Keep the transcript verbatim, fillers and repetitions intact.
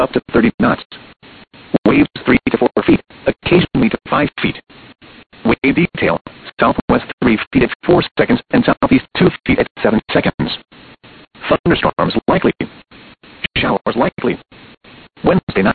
up to thirty knots. Waves three to four feet, occasionally to five feet. Wave detail, southwest three feet at four seconds and southeast two feet at seven seconds. Thunderstorms likely. Showers likely.